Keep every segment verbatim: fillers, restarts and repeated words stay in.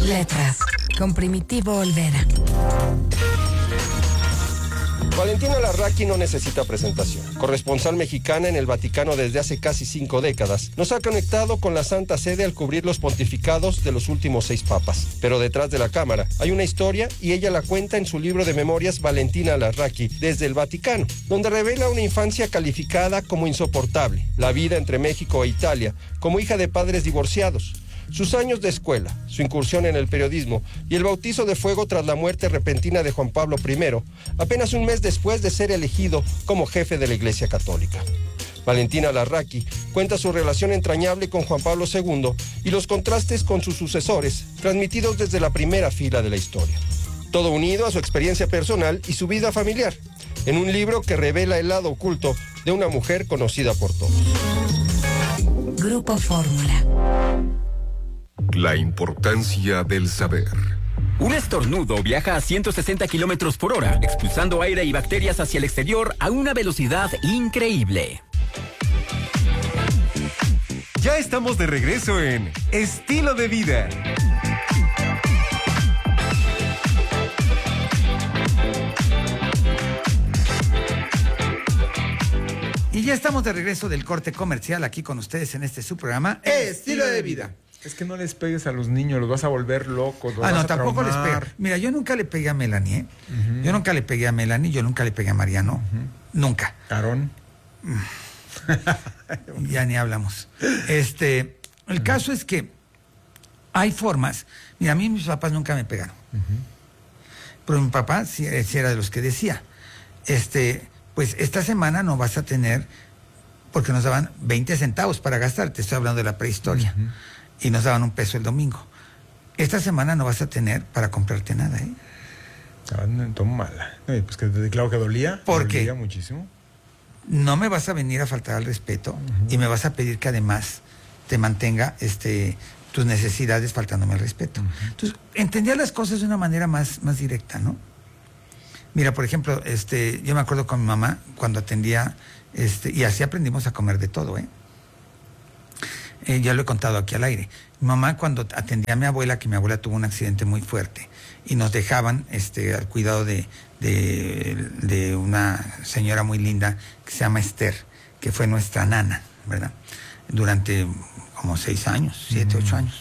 Letras, con Primitivo Olvera. Valentina Larraqui no necesita presentación. Corresponsal mexicana en el Vaticano desde hace casi cinco décadas, nos ha conectado con la Santa Sede al cubrir los pontificados de los últimos seis papas. Pero detrás de la cámara hay una historia y ella la cuenta en su libro de memorias Valentina Larraqui desde el Vaticano, donde revela una infancia calificada como insoportable, la vida entre México e Italia, como hija de padres divorciados, sus años de escuela, su incursión en el periodismo y el bautizo de fuego tras la muerte repentina de Juan Pablo primero, apenas un mes después de ser elegido como jefe de la Iglesia Católica. Valentina Larraqui cuenta su relación entrañable con Juan Pablo segundo y los contrastes con sus sucesores, transmitidos desde la primera fila de la historia. Todo unido a su experiencia personal y su vida familiar, en un libro que revela el lado oculto de una mujer conocida por todos. Grupo Fórmula. La importancia del saber. Un estornudo viaja a ciento sesenta kilómetros por hora, expulsando aire y bacterias hacia el exterior a una velocidad increíble. Ya estamos de regreso en Estilo de Vida. Y ya estamos de regreso del corte comercial aquí con ustedes en este su programa Estilo de Vida. Es que no les pegues a los niños, los vas a volver locos. Los ah, vas no, a tampoco traumar. les pego. Mira, yo nunca le pegué a Melanie, ¿eh? Uh-huh. Yo nunca le pegué a Melanie, yo nunca le pegué a Mariano. Uh-huh. Nunca. Aarón. Ya ni hablamos. Este, el uh-huh. caso es que hay formas. Mira, a mí mis papás nunca me pegaron. Uh-huh. Pero mi papá sí, sí era de los que decía, este, pues esta semana no vas a tener, porque nos daban veinte centavos para gastar, te estoy hablando de la prehistoria. Uh-huh. Y nos daban un peso el domingo. Esta semana no vas a tener para comprarte nada, ¿eh? Toma mala. Pues que claro que dolía. Porque dolía muchísimo. No me vas a venir a faltar al respeto uh-huh. y me vas a pedir que además te mantenga este, tus necesidades faltándome al respeto. Uh-huh. Entonces, entendía las cosas de una manera más, más directa, ¿no? Mira, por ejemplo, este, yo me acuerdo con mi mamá cuando atendía, este, y así aprendimos a comer de todo, ¿eh? Eh, ya lo he contado aquí al aire. Mi mamá cuando atendía a mi abuela, que mi abuela tuvo un accidente muy fuerte, y nos dejaban este, al cuidado de, de, de una señora muy linda que se llama Esther, que fue nuestra nana, ¿verdad? Durante como seis años, siete, uh-huh. ocho años.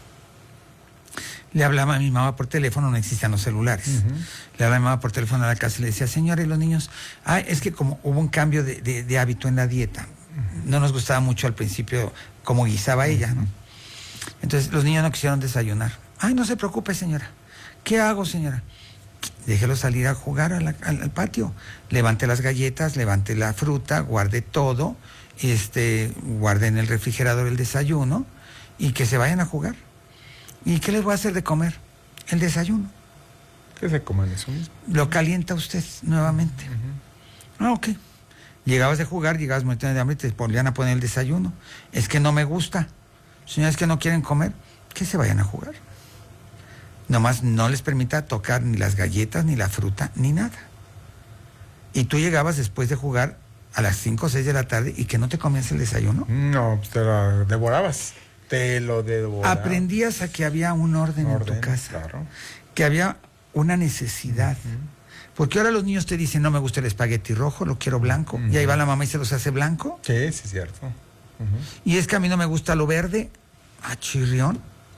Le hablaba a mi mamá por teléfono, no existían los celulares. Uh-huh. Le hablaba a mi mamá por teléfono a la casa y le decía, señora, ¿y los niños? Ah, es que como hubo un cambio de, de, de hábito en la dieta. No nos gustaba mucho al principio cómo guisaba ella, ¿no? Entonces los niños no quisieron desayunar. Ay, no se preocupe, señora. ¿Qué hago, señora? Déjelo salir a jugar a la, al, al patio. Levante las galletas, levante la fruta, guarde todo, este, guarde en el refrigerador el desayuno y que se vayan a jugar. ¿Y qué les voy a hacer de comer? El desayuno. ¿Qué se coman eso mismo? Lo calienta usted nuevamente. Uh-huh. Ah, ok. Llegabas de jugar, llegabas muy de hambre y te volvían a poner el desayuno. Es que no me gusta. Señores que no quieren comer, que se vayan a jugar. Nomás no les permita tocar ni las galletas, ni la fruta, ni nada. Y tú llegabas después de jugar a las cinco o seis de la tarde y que no te comías el desayuno. No, pues te lo devorabas. Te lo devorabas. Aprendías a que había un orden, orden en tu casa. Claro. Que había una necesidad. Uh-huh. Porque ahora los niños te dicen, no me gusta el espagueti rojo, lo quiero blanco. Uh-huh. Y ahí va la mamá y se los hace blanco. Sí, sí, es cierto. Uh-huh. Y es que a mí no me gusta lo verde. Ah, chirrión.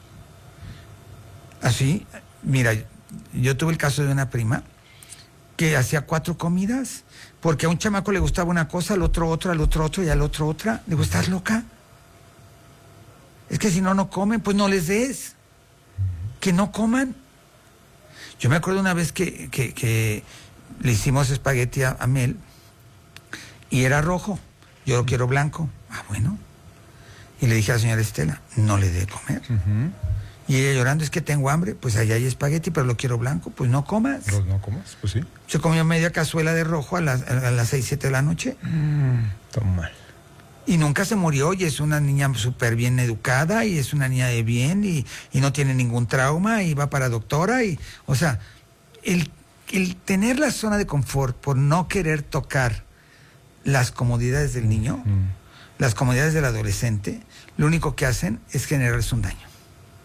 Así, mira, yo tuve el caso de una prima que hacía cuatro comidas, porque a un chamaco le gustaba una cosa, al otro otra, al otro otro y al otro otra. Le digo, ¿estás loca? Es que si no, no comen, pues no les des. Uh-huh. Que no coman. Yo me acuerdo una vez que, que, que le hicimos espagueti a, a Mel y era rojo. Yo lo quiero blanco. Ah, bueno. Y le dije a la señora Estela, no le dé comer. Uh-huh. Y ella llorando, es que tengo hambre. Pues allá hay espagueti, pero lo quiero blanco. Pues no comas. No, no comas, pues sí. Se comió media cazuela de rojo a las, a las seis, siete de la noche. Mm, toma. Y nunca se murió, y es una niña súper bien educada, y es una niña de bien, y, y no tiene ningún trauma, y va para doctora, y, o sea, el, el tener la zona de confort por no querer tocar las comodidades del niño, mm. las comodidades del adolescente, lo único que hacen es generarles un daño.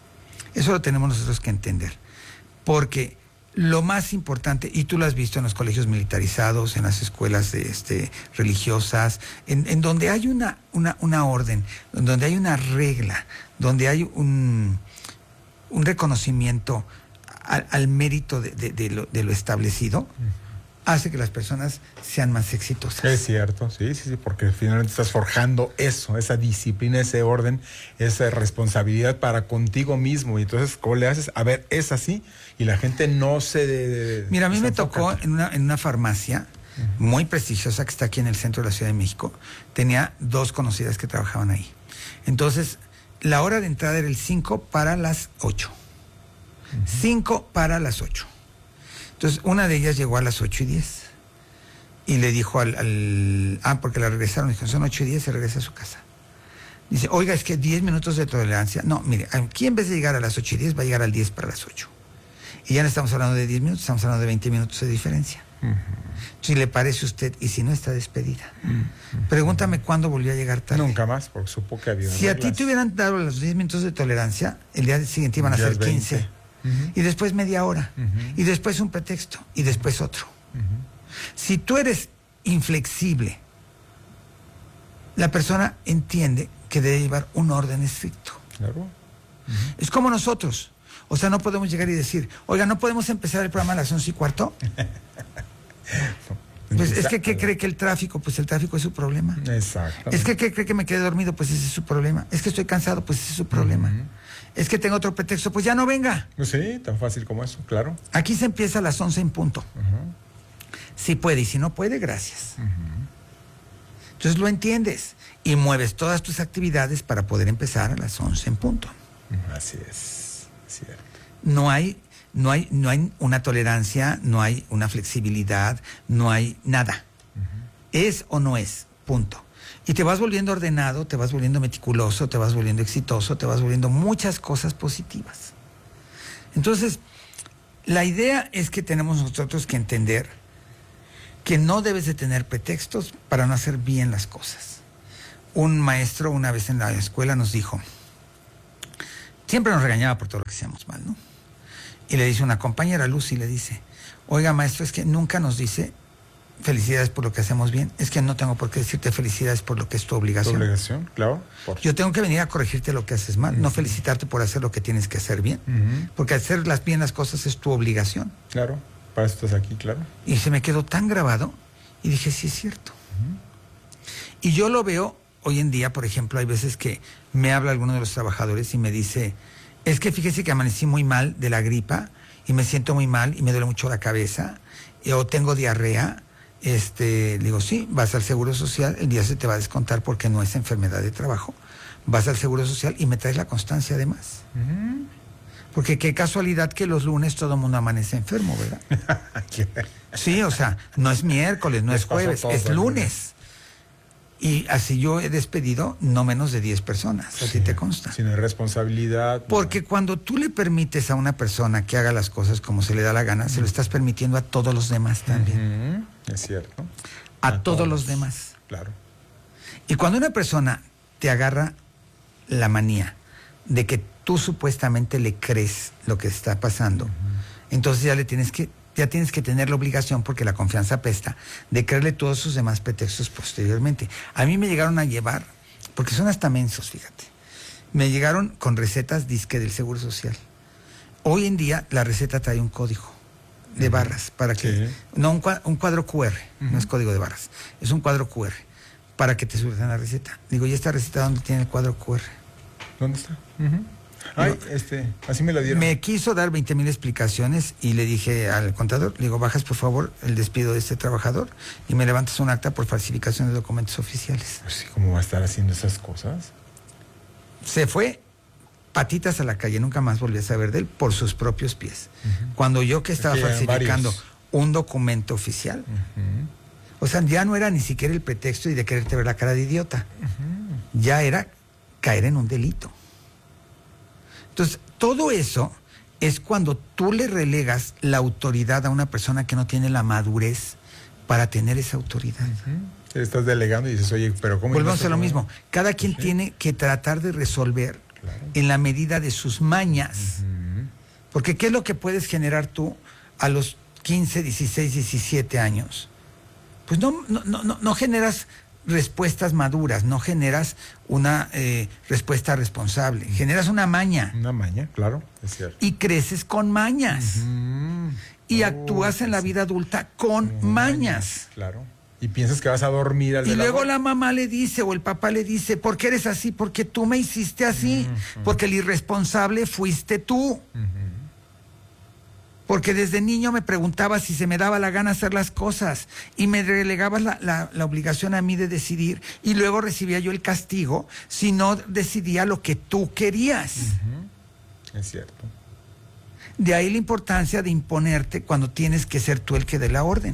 Eso lo tenemos nosotros que entender. Porque lo más importante, y tú lo has visto en los colegios militarizados, en las escuelas de, este, religiosas, en, en donde hay una, una, una orden, donde hay una regla, donde hay un, un reconocimiento al, al mérito de, de, de, lo, de lo establecido, hace que las personas sean más exitosas. Es cierto, sí, sí, sí, porque finalmente estás forjando eso, esa disciplina, ese orden, esa responsabilidad para contigo mismo. Y entonces, ¿cómo le haces? A ver, es así, y la gente no se... De, de, Mira, a mí me enfoca. tocó en una, en una farmacia uh-huh. muy prestigiosa que está aquí en el centro de la Ciudad de México. Tenía dos conocidas que trabajaban ahí. Entonces, la hora de entrada era el cinco para las ocho. cinco uh-huh. para las ocho. Entonces, una de ellas llegó a las ocho y diez y le dijo al, al... Ah, porque la regresaron, dijo, son ocho y diez, se regresa a su casa. Dice, oiga, es que diez minutos de tolerancia. No, mire, aquí en vez de llegar a las ocho y diez, va a llegar al diez para las ocho. Y ya no estamos hablando de diez minutos, estamos hablando de veinte minutos de diferencia. Uh-huh. Si le parece a usted, y si no, está despedida. Uh-huh. Pregúntame cuándo volvió a llegar tarde. Nunca más, porque supo que había... Si reglas. A ti te hubieran dado los diez minutos de tolerancia, el día siguiente iban a ser quince. Uh-huh. Y después media hora, uh-huh. y después un pretexto, y después otro. Uh-huh. Si tú eres inflexible, la persona entiende que debe llevar un orden estricto. Claro. Uh-huh. Es como nosotros. O sea, no podemos llegar y decir, oiga, ¿no podemos empezar el programa a las once y cuarto? Pues es que, ¿qué cree que el tráfico? Pues el tráfico es su problema. Exacto. Es que, ¿qué cree que me quedé dormido? Pues ese es su problema. Es que estoy cansado, pues ese es su problema. Uh-huh. Es que tengo otro pretexto, pues ya no venga. Pues sí, tan fácil como eso, claro. Aquí se empieza a las once en punto. Uh-huh. Si puede, y si no puede, gracias. Uh-huh. Entonces lo entiendes y mueves todas tus actividades para poder empezar a las once en punto. Uh-huh. Así es, cierto. No hay, no hay, no hay una tolerancia, no hay una flexibilidad, no hay nada. Uh-huh. Es o no es, punto. Y te vas volviendo ordenado, te vas volviendo meticuloso, te vas volviendo exitoso, te vas volviendo muchas cosas positivas. Entonces, la idea es que tenemos nosotros que entender que no debes de tener pretextos para no hacer bien las cosas. Un maestro una vez en la escuela nos dijo, siempre nos regañaba por todo lo que hacíamos mal, ¿no? Y le dice una compañera, Lucy, le dice, oiga maestro, es que nunca nos dice felicidades por lo que hacemos bien, es que no tengo por qué decirte felicidades por lo que es tu obligación. Tu obligación, claro. Por... Yo tengo que venir a corregirte lo que haces mal, uh-huh. no felicitarte por hacer lo que tienes que hacer bien, uh-huh. porque hacer las bien las cosas es tu obligación. Claro, para eso estás aquí, claro. Y se me quedó tan grabado y dije, sí es cierto. Uh-huh. Y yo lo veo hoy en día, por ejemplo, hay veces que me habla alguno de los trabajadores y me dice, es que fíjese que amanecí muy mal de la gripa y me siento muy mal y me duele mucho la cabeza o tengo diarrea. Este, le digo, sí, vas al Seguro Social, el día se te va a descontar porque no es enfermedad de trabajo. Vas al Seguro Social y me traes la constancia además. Uh-huh. Porque qué casualidad que los lunes todo el mundo amanece enfermo, ¿verdad? Sí, o sea, no es miércoles, no es jueves, es lunes. Y así yo he despedido no menos de diez personas, sí, a ti te consta. Sin responsabilidad. Porque no. Cuando tú le permites a una persona que haga las cosas como se le da la gana, uh-huh. se lo estás permitiendo a todos los demás también. Uh-huh. Es cierto. A, a todos, todos los demás. Claro. Y cuando una persona te agarra la manía de que tú supuestamente le crees lo que está pasando, uh-huh. entonces ya le tienes que ya tienes que tener la obligación, porque la confianza apesta, de creerle todos sus demás pretextos posteriormente. A mí me llegaron a llevar, porque son hasta mensos, fíjate, me llegaron con recetas disque del Seguro Social. Hoy en día la receta trae un código de uh-huh. barras, para que, sí. no un cuadro, un cuadro cu erre, uh-huh. no es código de barras, es un cuadro cu erre, para que te surtan la receta. Digo, ¿y esta receta dónde tiene el cuadro cu erre? ¿Dónde está? Uh-huh. Ay, Digo, este, así me la dieron. Me quiso dar veinte mil explicaciones y le dije al contador, le digo, bajas por favor el despido de este trabajador y me levantas un acta por falsificación de documentos oficiales. Pues sí, ¿cómo va a estar haciendo esas cosas? Se fue patitas a la calle, nunca más volví a saber de él por sus propios pies. Uh-huh. Cuando yo que estaba falsificando un documento oficial, uh-huh. o sea, ya no era ni siquiera el pretexto y de quererte ver la cara de idiota, uh-huh. ya era caer en un delito. Entonces, todo eso es cuando tú le relegas la autoridad a una persona que no tiene la madurez para tener esa autoridad. Uh-huh. Estás delegando y dices, oye, pero ¿cómo? Volvemos a lo mismo. Cada quien sí. tiene que tratar de resolver, claro. en la medida de sus mañas, Porque ¿qué es lo que puedes generar tú a los quince, dieciséis, diecisiete años? Pues no, no, no, no generas respuestas maduras, no generas una eh, respuesta responsable, generas una maña. Una maña, claro, es cierto. Y creces con mañas. Mm. Y Oh, actúas en la sí. vida adulta con Mm, mañas. Claro. Y piensas que vas a dormir al Y de la luego boda. la mamá le dice o el papá le dice, ¿por qué eres así? Porque tú me hiciste así. Mm, mm. Porque el irresponsable fuiste tú. Ujú. Porque desde niño me preguntaba si se me daba la gana hacer las cosas y me relegabas la, la, la obligación a mí de decidir y luego recibía yo el castigo si no decidía lo que tú querías. Es cierto. De ahí la importancia de imponerte cuando tienes que ser tú el que dé la orden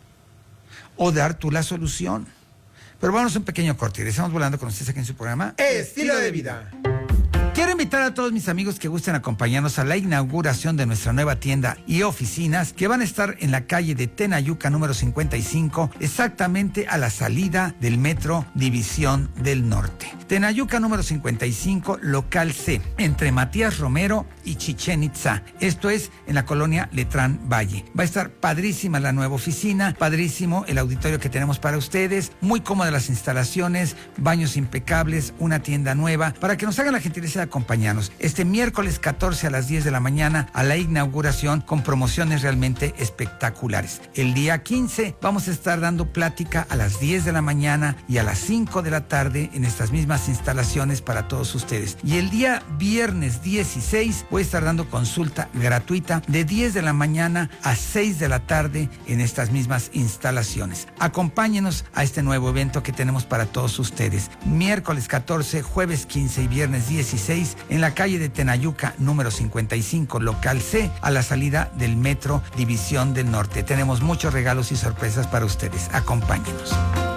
o dar tú la solución. Pero vamos a un pequeño corte y estamos volando con ustedes aquí en su programa Estilo de vida. Quiero invitar a todos mis amigos que gusten acompañarnos a la inauguración de nuestra nueva tienda y oficinas que van a estar en la calle de Tenayuca número cincuenta y cinco, exactamente a la salida del metro División del Norte. Tenayuca número cincuenta y cinco, local C, entre Matías Romero y Chichén Itzá. Esto es en la colonia Letrán Valle. Va a estar padrísima la nueva oficina, padrísimo el auditorio que tenemos para ustedes, muy cómodas las instalaciones, baños impecables, una tienda nueva, para que nos hagan la gentileza de acompañarnos este miércoles catorce a las diez de la mañana a la inauguración con promociones realmente espectaculares. El día quince vamos a estar dando plática a las diez de la mañana y a las cinco de la tarde en estas mismas instalaciones para todos ustedes. Y el día viernes dieciséis voy a estar dando consulta gratuita de diez de la mañana a seis de la tarde en estas mismas instalaciones. Acompáñenos a este nuevo evento que tenemos para todos ustedes. Miércoles catorce, jueves quince y viernes dieciséis en la calle de Tenayuca número cincuenta y cinco, local C, a la salida del metro División del Norte. Tenemos muchos regalos y sorpresas para ustedes. Acompáñenos.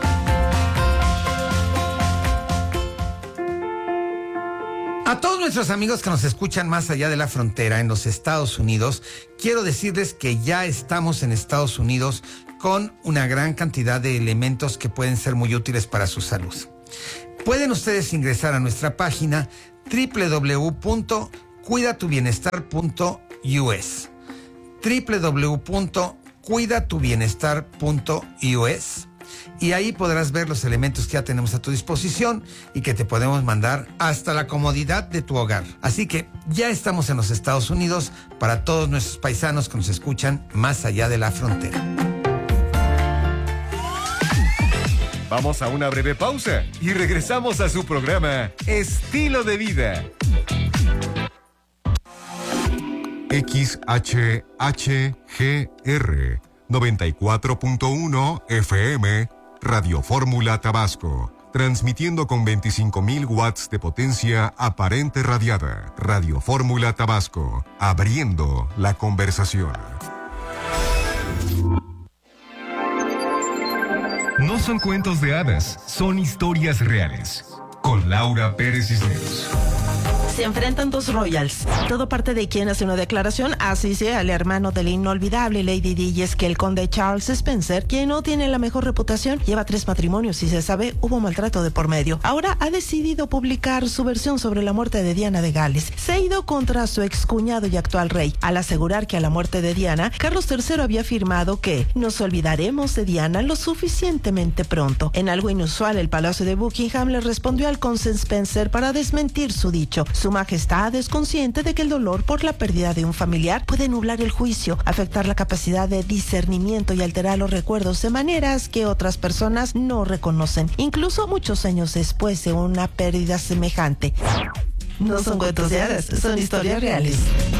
A todos nuestros amigos que nos escuchan más allá de la frontera en los Estados Unidos, quiero decirles que ya estamos en Estados Unidos con una gran cantidad de elementos que pueden ser muy útiles para su salud. Pueden ustedes ingresar a nuestra página doble u doble u doble u punto cuida tu bienestar punto u s, doble u doble u doble u punto cuida tu bienestar punto u s, y ahí podrás ver los elementos que ya tenemos a tu disposición y que te podemos mandar hasta la comodidad de tu hogar. Así que ya estamos en los Estados Unidos para todos nuestros paisanos que nos escuchan más allá de la frontera. Vamos a una breve pausa y regresamos a su programa Estilo de Vida. X H H G R noventa y cuatro punto uno F M Radio Fórmula Tabasco, transmitiendo con veinticinco mil watts de potencia aparente radiada. Radio Fórmula Tabasco, abriendo la conversación. No son cuentos de hadas, son historias reales. Con Laura Pérez Cisneros. Se enfrentan dos royals. Todo parte de quien hace una declaración, así sea el hermano de la inolvidable Lady Di, y es que el conde Charles Spencer, quien no tiene la mejor reputación, lleva tres matrimonios y se sabe hubo maltrato de por medio. Ahora ha decidido publicar su versión sobre la muerte de Diana de Gales. Se ha ido contra su excuñado y actual rey, al asegurar que a la muerte de Diana, Carlos tercero había afirmado que nos olvidaremos de Diana lo suficientemente pronto. En algo inusual, el Palacio de Buckingham le respondió al conde Spencer para desmentir su dicho. Su majestad es consciente de que el dolor por la pérdida de un familiar puede nublar el juicio, afectar la capacidad de discernimiento y alterar los recuerdos de maneras que otras personas no reconocen, incluso muchos años después de una pérdida semejante. No son cuentos de hadas, son historias reales.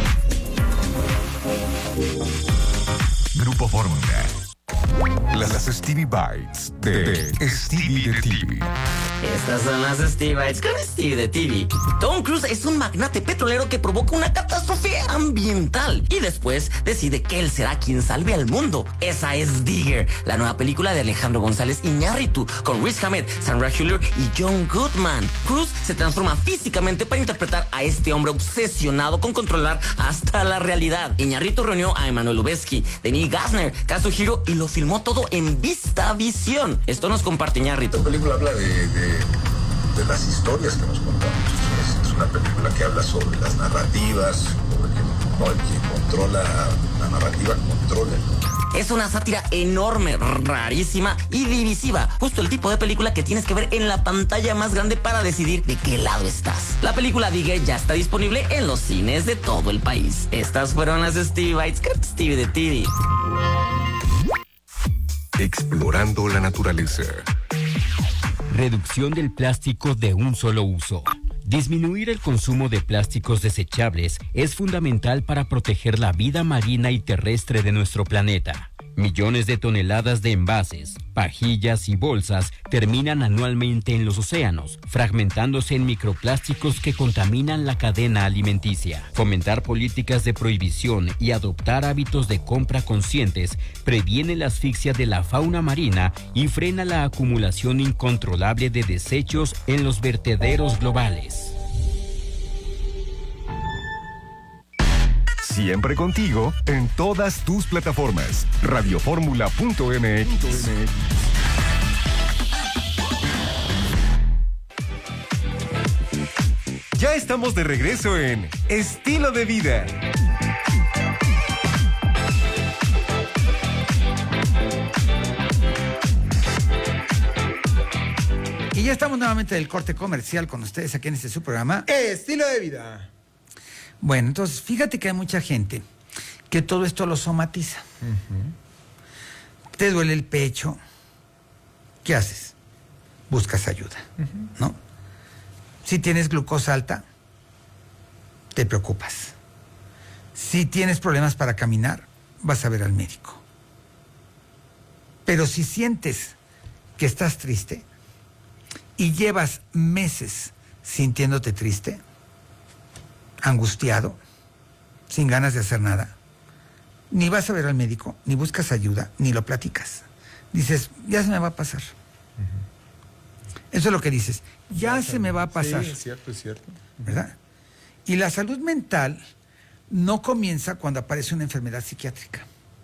Grupo Fórmula. Las Stevie Bites de, de Stevie de T V. Estas son las Stevie Bites con Stevie de T V. Tom Cruise es un magnate petrolero que provoca una catástrofe ambiental y después decide que él será quien salve al mundo. Esa es Digger, la nueva película de Alejandro González Iñárritu con Riz Ahmed, Sandra Hüller y John Goodman. Cruise se transforma físicamente para interpretar a este hombre obsesionado con controlar hasta la realidad. Iñárritu reunió a Emmanuel Lubezki, Denis Gassner, Kazuhiro y lo filmó todo en VistaVision. Esto nos comparte Iñárritu. La película habla de, de, de las historias que nos contamos. Es, es una película que habla sobre las narrativas, sobre No, el que controla la narrativa, controla. Es una sátira enorme, rarísima y divisiva. Justo el tipo de película que tienes que ver en la pantalla más grande para decidir de qué lado estás. La película Digue ya está disponible en los cines de todo el país. Estas fueron las Stevie Bites con Stevie de T V. Explorando la naturaleza. Reducción del plástico de un solo uso. Disminuir el consumo de plásticos desechables es fundamental para proteger la vida marina y terrestre de nuestro planeta. Millones de toneladas de envases, pajillas y bolsas terminan anualmente en los océanos, fragmentándose en microplásticos que contaminan la cadena alimenticia. Fomentar políticas de prohibición y adoptar hábitos de compra conscientes previene la asfixia de la fauna marina y frena la acumulación incontrolable de desechos en los vertederos globales. Siempre contigo en todas tus plataformas. radioformula punto m x. Ya estamos de regreso en Estilo de Vida. Y ya estamos nuevamente del corte comercial con ustedes aquí en este su programa Estilo de Vida. Bueno, entonces, fíjate que hay mucha gente que todo esto lo somatiza. Uh-huh. Te duele el pecho. ¿Qué haces? Buscas ayuda, uh-huh. ¿no? Si tienes glucosa alta, te preocupas. Si tienes problemas para caminar, vas a ver al médico. Pero si sientes que estás triste y llevas meses sintiéndote triste, angustiado, sin ganas de hacer nada, ni vas a ver al médico, ni buscas ayuda, ni lo platicas. Dices, ya se me va a pasar. Uh-huh. Eso es lo que dices, ya se me va a pasar. Sí, es cierto, es cierto. Uh-huh. ¿Verdad? Y la salud mental no comienza cuando aparece una enfermedad psiquiátrica.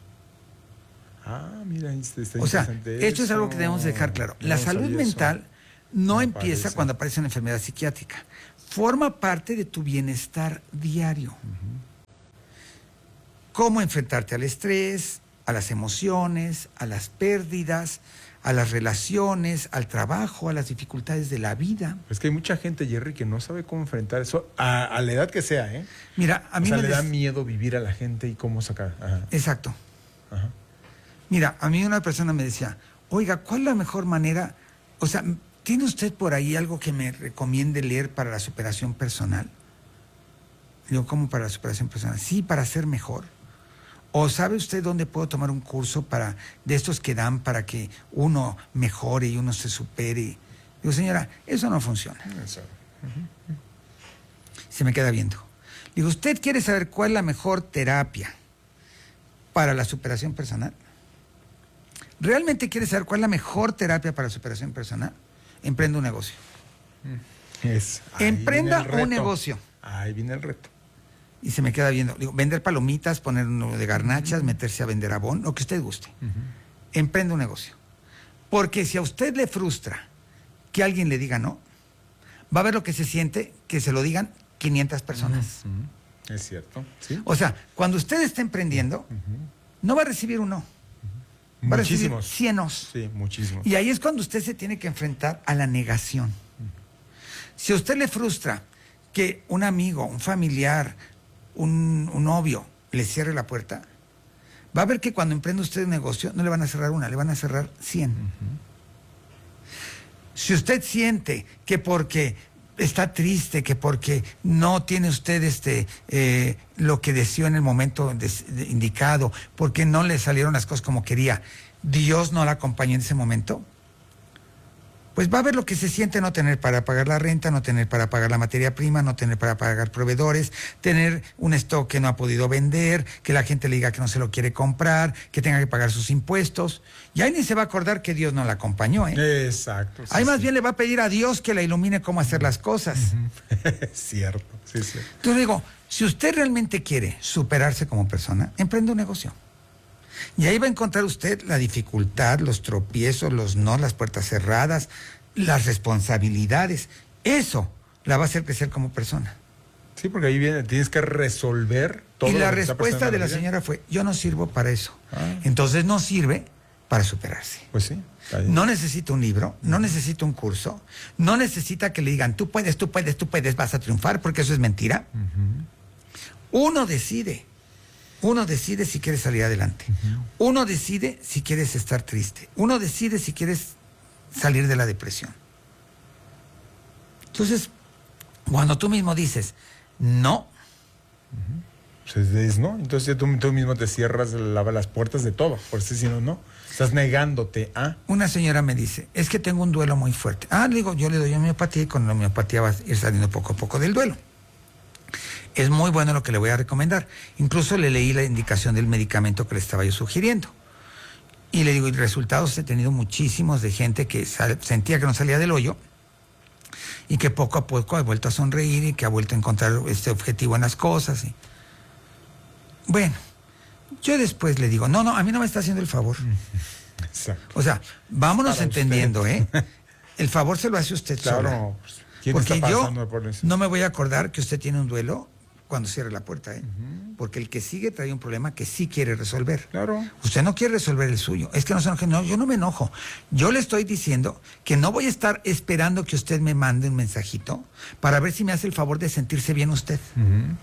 Ah, mira, está, está o sea, interesante esto es algo que debemos dejar claro. La no salud mental eso. no Me empieza parece. cuando aparece una enfermedad psiquiátrica. Forma parte de tu bienestar diario. Uh-huh. Cómo enfrentarte al estrés, a las emociones, a las pérdidas, a las relaciones, al trabajo, a las dificultades de la vida. Es que hay mucha gente, Jerry, que no sabe cómo enfrentar eso a, a la edad que sea, ¿eh? Mira, a mí o sea, me le des... da miedo vivir a la gente y cómo sacar. Ajá. Exacto. Ajá. Mira, a mí una persona me decía, oiga, ¿cuál es la mejor manera? O sea, ¿tiene usted por ahí algo que me recomiende leer para la superación personal? Digo, ¿cómo para la superación personal? Sí, para ser mejor. ¿O sabe usted dónde puedo tomar un curso para de estos que dan para que uno mejore y uno se supere? Digo, señora, eso no funciona. Eso. Uh-huh. Se me queda viendo. Digo, ¿usted quiere saber cuál es la mejor terapia para la superación personal? ¿Realmente quiere saber cuál es la mejor terapia para la superación personal? Emprenda un negocio. Es, Emprenda un negocio. Ahí viene el reto. Y se me queda viendo. Digo, vender palomitas, poner uno de garnachas, uh-huh. meterse a vender abón, lo que usted guste. Uh-huh. Emprenda un negocio. Porque si a usted le frustra que alguien le diga no, va a ver lo que se siente que se lo digan quinientas personas. Uh-huh. Es cierto. ¿Sí? O sea, cuando usted está emprendiendo, uh-huh. no va a recibir un no. Uh-huh. Va Muchísimos. a recibir cien nos. Sí, muchísimos. Y ahí es cuando usted se tiene que enfrentar a la negación. Uh-huh. Si a usted le frustra que un amigo, un familiar, un, un novio le cierre la puerta, va a ver que cuando emprende usted un negocio no le van a cerrar una, le van a cerrar cien. Uh-huh. Si usted siente que porque está triste, que porque no tiene usted este eh, lo que deseó en el momento de, de, indicado, porque no le salieron las cosas como quería, Dios no la acompañó en ese momento, pues va a ver lo que se siente no tener para pagar la renta, no tener para pagar la materia prima, no tener para pagar proveedores, tener un stock que no ha podido vender, que la gente le diga que no se lo quiere comprar, que tenga que pagar sus impuestos. Y ahí ni se va a acordar que Dios no la acompañó, ¿eh? Exacto. Sí, ahí más sí. bien le va a pedir a Dios que la ilumine cómo hacer las cosas. Uh-huh. Cierto, sí, sí. Entonces digo, si usted realmente quiere superarse como persona, emprenda un negocio. Y ahí va a encontrar usted la dificultad, los tropiezos, los no, las puertas cerradas, las responsabilidades. Eso la va a hacer crecer como persona. Sí, porque ahí viene, tienes que resolver todo. Y la lo que está respuesta pasando de en la vida. señora fue, yo no sirvo para eso. Ah. Entonces no sirve para superarse. Pues sí. ahí. No necesita un libro, no necesita un curso, no necesita que le digan, tú puedes, tú puedes, tú puedes, vas a triunfar, porque eso es mentira. Uh-huh. Uno decide, uno decide si quieres salir adelante. Uh-huh. Uno decide si quieres estar triste. Uno decide si quieres salir de la depresión. Entonces, cuando tú mismo dices, no. Uh-huh. Pues es, ¿no? Entonces tú, tú mismo te cierras la, las puertas de todo, por si no, no. Estás negándote a... Una señora me dice, es que tengo un duelo muy fuerte. Ah, le digo, yo le doy homeopatía y con la homeopatía va a ir saliendo poco a poco del duelo. Es muy bueno lo que le voy a recomendar. Incluso le leí la indicación del medicamento que le estaba yo sugiriendo. Y le digo, y resultados he tenido muchísimos de gente que sal, sentía que no salía del hoyo y que poco a poco ha vuelto a sonreír y que ha vuelto a encontrar este objetivo en las cosas. Y... Bueno, yo después le digo, no, no, a mí no me está haciendo el favor. Exacto. O sea, vámonos Para entendiendo, usted. ¿eh? El favor se lo hace usted Claro, sola. pues, ¿quién Porque está yo pasando por eso? no me voy a acordar que usted tiene un duelo cuando cierre la puerta, ¿eh? Uh-huh. Porque el que sigue trae un problema que sí quiere resolver. Claro. Usted no quiere resolver el suyo. Es que no se enoje. No, yo no me enojo. Yo le estoy diciendo que no voy a estar esperando que usted me mande un mensajito para ver si me hace el favor de sentirse bien usted. Uh-huh.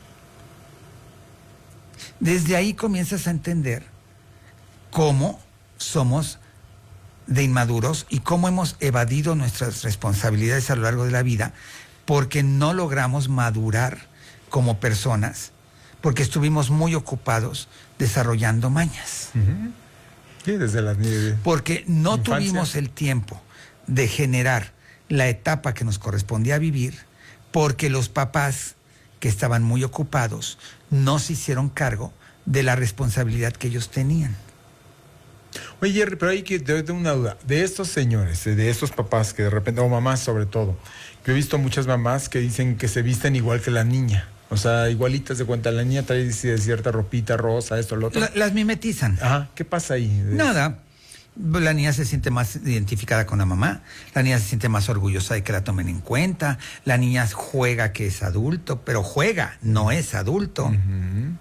Desde ahí comienzas a entender cómo somos de inmaduros y cómo hemos evadido nuestras responsabilidades a lo largo de la vida porque no logramos madurar como personas, porque estuvimos muy ocupados desarrollando mañas. Uh-huh. Sí, desde la de, porque no infancia. Tuvimos el tiempo de generar la etapa que nos correspondía vivir, porque los papás que estaban muy ocupados no se hicieron cargo de la responsabilidad que ellos tenían. Oye, Jerry, pero hay que te tengo una duda. De estos señores, de estos papás que de repente, o mamás sobre todo, yo he visto muchas mamás que dicen que se visten igual que la niña. O sea, igualitas de cuenta, la niña trae cierta ropita rosa, esto, lo otro. La, las mimetizan. Ajá, ¿qué pasa ahí? Nada. La niña se siente más identificada con la mamá, la niña se siente más orgullosa de que la tomen en cuenta, la niña juega que es adulto, pero juega, no es adulto. Uh-huh.